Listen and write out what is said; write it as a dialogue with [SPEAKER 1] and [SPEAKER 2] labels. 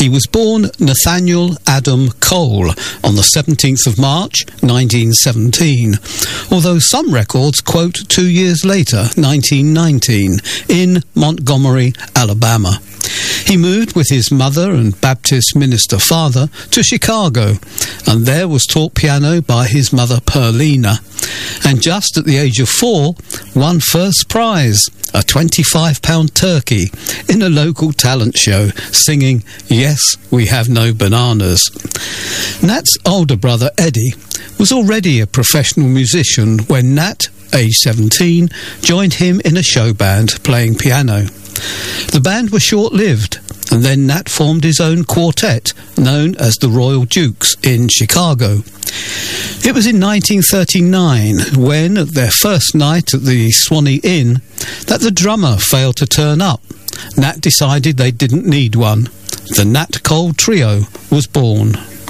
[SPEAKER 1] He was born Nathaniel Adam Cole on the 17th of March 1917, although some records quote 2 years later, 1919, in Montgomery, Alabama. He moved with his mother and Baptist minister father to Chicago, and there was taught piano by his mother Perlina, and just at the age of 4 won first prize, a £25 turkey, in a local talent show, singing "Yes, We Have No Bananas." Nat's older brother Eddie was already a professional musician when Nat, aged 17, joined him in a show band playing piano. The band was short-lived, and then Nat formed his own quartet, known as the Royal Dukes, in Chicago. It was in 1939, when, at their first night at the Swanee Inn, that the drummer failed to turn up. Nat decided they didn't need one. The Nat Cole Trio was born.